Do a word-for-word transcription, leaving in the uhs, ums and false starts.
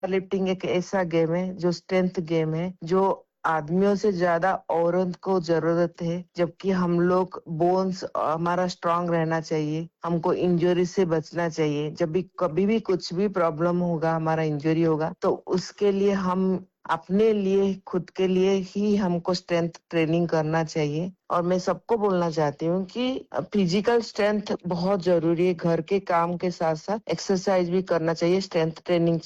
Lifting एक ऐसा game है जो स्ट्रेंथ गेम है जो आदमियों से ज्यादा औरत को जरूरत है, जबकि हम लोग बोन्स हमारा स्ट्रांग रहना चाहिए, हमको इंजरी से बचना चाहिए। जब भी कभी भी कुछ भी प्रॉब्लम होगा, हमारा इंजरी होगा, तो उसके लिए हम अपने लिए खुद के लिए ही हमको स्ट्रेंथ ट्रेनिंग करना चाहिए। और मैं सबको बोलना चाहती हूँ कि फिजिकल स्ट्रेंथ बहुत जरूरी है। घर के काम के साथ साथ एक्सरसाइज भी करना चाहिए, स्ट्रेंथ ट्रेनिंग